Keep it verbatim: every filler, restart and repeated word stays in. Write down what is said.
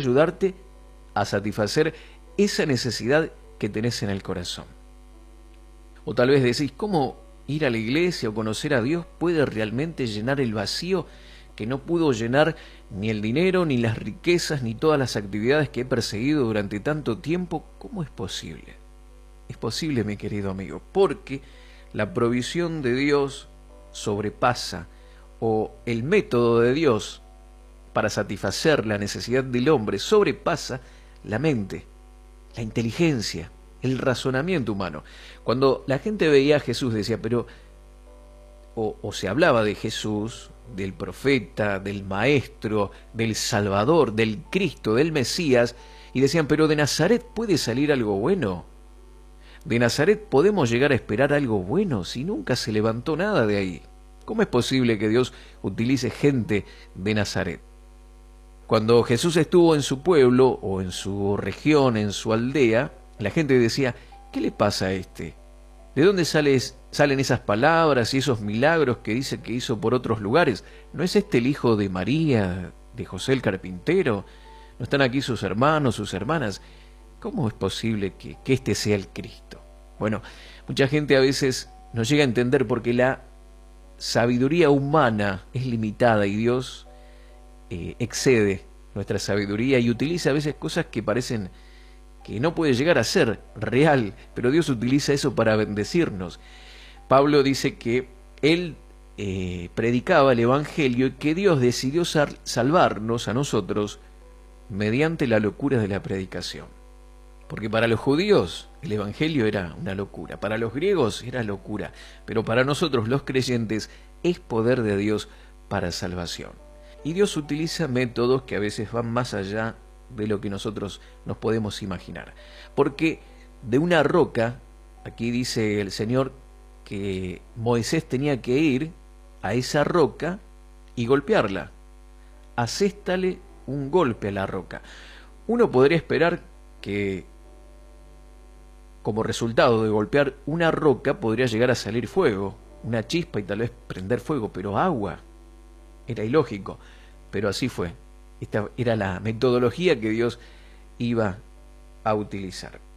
ayudarte a satisfacer esa necesidad que tenés en el corazón. O tal vez decís, ¿cómo ir a la iglesia o conocer a Dios puede realmente llenar el vacío que no pudo llenar ni el dinero, ni las riquezas, ni todas las actividades que he perseguido durante tanto tiempo? ¿Cómo es posible? Es posible, mi querido amigo, porque la provisión de Dios sobrepasa, o el método de Dios para satisfacer la necesidad del hombre sobrepasa la mente, la inteligencia, el razonamiento humano. Cuando la gente veía a Jesús decía, pero, o, o se hablaba de Jesús, del profeta, del maestro, del Salvador, del Cristo, del Mesías, y decían, pero de Nazaret puede salir algo bueno. De Nazaret podemos llegar a esperar algo bueno si nunca se levantó nada de ahí. ¿Cómo es posible que Dios utilice gente de Nazaret? Cuando Jesús estuvo en su pueblo o en su región, en su aldea, la gente decía, ¿qué le pasa a este? ¿De dónde sales, salen esas palabras y esos milagros que dice que hizo por otros lugares? ¿No es este el hijo de María, de José el carpintero? ¿No están aquí sus hermanos, sus hermanas? ¿Cómo es posible que, que este sea el Cristo? Bueno, mucha gente a veces no llega a entender porque la sabiduría humana es limitada y Dios eh, excede nuestra sabiduría y utiliza a veces cosas que parecen que no puede llegar a ser real, pero Dios utiliza eso para bendecirnos. Pablo dice que él eh, predicaba el Evangelio y que Dios decidió sal salvarnos a nosotros mediante la locura de la predicación. Porque para los judíos el Evangelio era una locura, para los griegos era locura, pero para nosotros los creyentes es poder de Dios para salvación. Y Dios utiliza métodos que a veces van más allá de lo que nosotros nos podemos imaginar. Porque de una roca, aquí dice el Señor que Moisés tenía que ir a esa roca y golpearla. Aséstale un golpe a la roca. Uno podría esperar que como resultado de golpear una roca podría llegar a salir fuego, una chispa y tal vez prender fuego, pero agua. Era ilógico, pero así fue. Esta era la metodología que Dios iba a utilizar.